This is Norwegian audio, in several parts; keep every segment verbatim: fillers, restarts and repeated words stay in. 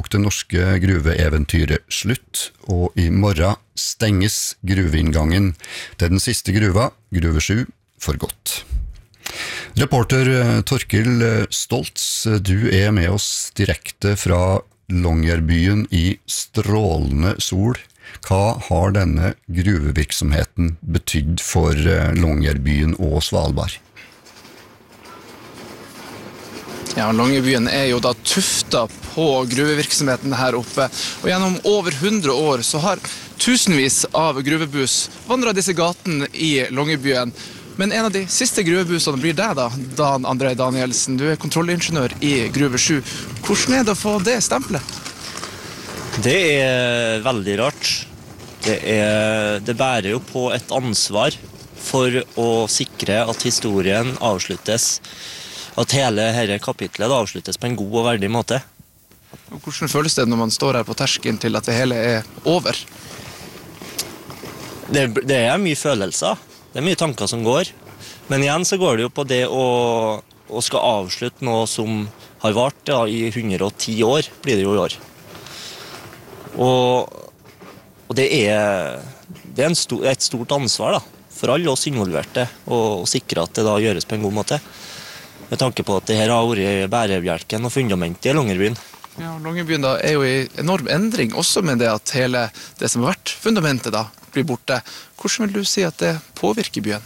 tok det norske gruveeventyret slutt, og i morgen stenges gruveinngangen til den siste gruva, Gruve sju, for godt. Reporter Torkil Stoltz, du er med oss direkte fra Longyearbyen i strålende sol. Hva har denne gruvevirksomheten betydd for Longyearbyen og Svalbard? Ja, Longyearbyen er jo da tufta på gruvevirksomheten her oppe, og gjennom over hundre år så har tusenvis av gruvebus vandret disse gatene i Longyearbyen. Men en av de siste gruvebusene blir deg da, Dan André Danielsen. Du er kontrollingeniør i Gruve sju. Hvordan er det å få det stempelet? Det er veldig rart. Det, er, det bærer jo på et ansvar for å sikre at historien avsluttes, at hele dette kapitlet avsluttes på en god og verdig måte. Og hvordan føles det når man står her på terskelen til at det hele er over? Det, det er mye følelser. Det er mye tanker som går, men igjen så går det jo på det å, å skal avslutte noe som har vart ja, i hundre og ti år, blir det jo i år. Og, og det er, det er en stor, et stort ansvar da, for alle oss involverte å, å sikre at det da gjøres på en god måte. Med tanke på at det her har vært bærebjelken og fundamentet i Longyearbyen. Ja, Longyearbyen da er jo i enorm endring, også med det at hele det som har vært fundamentet da, blir borte. Hvordan vil du si at det påvirker byen?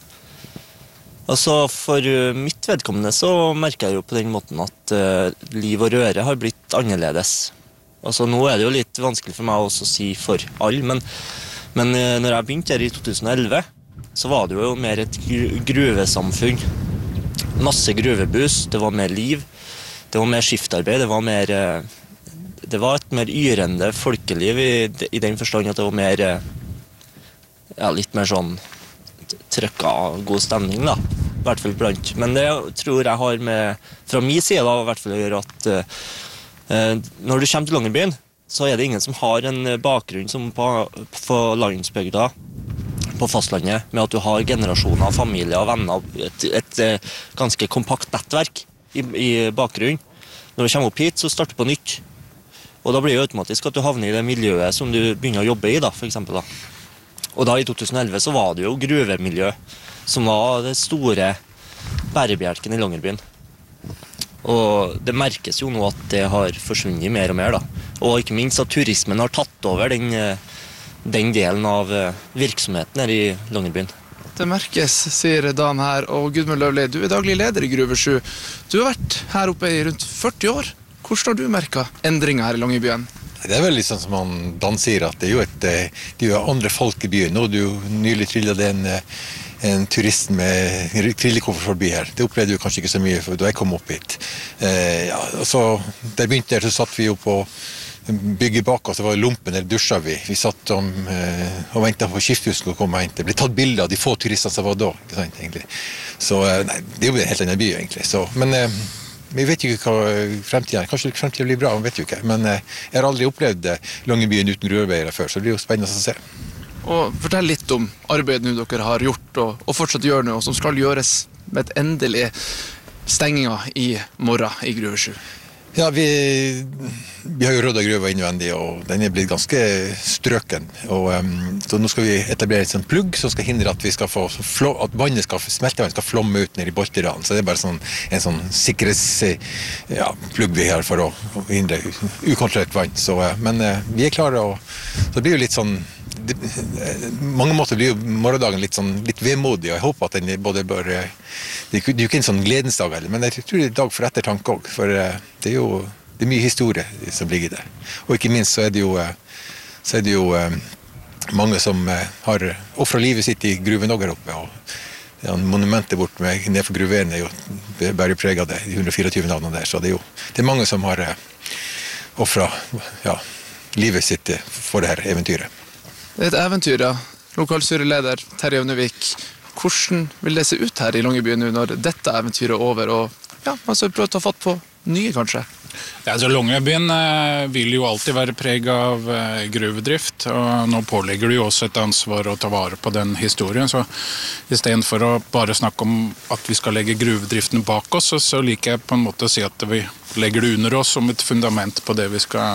Altså, for mitt vedkommende så merker jeg jo på den måten at uh, liv og røre har blitt annerledes. Altså, nå er det jo litt vanskelig for meg også å si for alle, men, men uh, når jeg begynte her i to tusen og elleve, så var det jo mer et gruvesamfunn. Masse gruvebus, det var mer liv, det var mer skiftarbeid, det var mer... Uh, det var et mer yrende folkeliv i, i den forstand at det var mer... Uh, Ja, litt mer sånn trykka god stemning da, i hvert fall blant. Men det tror jeg har med, fra min side da, i hvert fall å gjøre at uh, når du kommer til Longyearbyen, så er det ingen som har en bakgrunn som på, på landsbygda, på fastlandet, med at du har generasjoner, familier og venner, et, et, et ganske kompakt nettverk i, i bakgrunnen. Når du kommer opp hit, så starter du på nytt. Og da blir det automatisk at du havner i det miljøet som du begynner å jobbe i da, for eksempel da. Og da i to tusen og elleve så var det jo gruvemiljø som var det store bærebjelken i Longyearbyen. Og det merkes jo nå at det har forsvunnet mer og mer da. Og ikke minst at turismen har tatt over den, den delen av virksomheten her i Longyearbyen. Det merkes, sier Dan her, og Gudmund Løvli, du er daglig leder i Gruve sju. Du har vært her oppe i rundt førti år. Hvordan har du merket endringer her i Longyearbyen? Det er vel litt sånn som han Dan sier, at det er jo, et, det er jo andre folk i byen. Nå er det jo nylig trillet en, en turist med trillekoffer forbi her. Det opplevde du kanskje ikke så mye for da jeg kom opp hit. Eh, ja, så da jeg begynte her, så satt vi jo på bygget bak oss, det var lumpen, eller dusja vi. Vi satt om, eh, og ventet på skifthuset skulle komme og hente. Det ble tatt bilder av de få turistene som var da, ikke sant, egentlig. Så nei, det er jo en helt annen by, egentlig. Så, men... Eh, Vi vet jo ikke hva fremtiden er. Kanskje fremtiden blir bra, man vet jo ikke. Men jeg har aldri opplevd Longyearbyen uten gruvearbeidere før, så det blir jo spennende å se. Og fortell litt om arbeidet dere har gjort, og, og fortsatt gjør nå, og som skal gjøres med et endelig stenginger i morgen i Gruve sju. Ja, vi, vi har jo rødda gruva innvendig, og den er blitt ganske strøken. Og, um, så nå skal vi etablere et sånn plugg som skal hindre at, vi skal få, flå, at vannet skal, smeltevannet skal flomme ut ned i Bolterdalen. Så det er bare sånn, en sånn sikkerhetsplugg ja, vi har for å, å hindre ukontrollert vann. Så, uh, men uh, vi er klare, og så det blir jo litt sånn, det, mange måter blir jo morgendagen litt, sånn, litt vemodig, og jeg håper at den både bør, det er jo ikke en sånn gledensdag heller, men jeg tror det er en dag for ettertanke også, for uh, det er jo det er mye historie som ligger der. Og ikke minst så er det jo, så er det jo um, mange som uh, har offret livet sitt i gruven også her oppe, og ja, monumentet bort med, ned for gruven er jo bare preget av det, de hundre og fireogtyve navnene der, så det er jo det er mange som har uh, offret ja, livet sitt for det her eventyret. Det er et eventyr, ja. Lokalstyreleder Terje Aunevik. Hvordan vil det se ut her i Longyearbyen nå når dette eventyret er over, og ja, man skal prøve å ta fatt på nye, kanskje? Ja, altså Longyearbyen eh, vil jo alltid være preget av eh, gruvedrift, og nå pålegger det jo også et ansvar å ta vare på den historien, så i stedet for å bare snakke om at vi skal legge gruvedriften bak oss, så, så liker jeg på en måte å si at vi legger det under oss som et fundament på det vi skal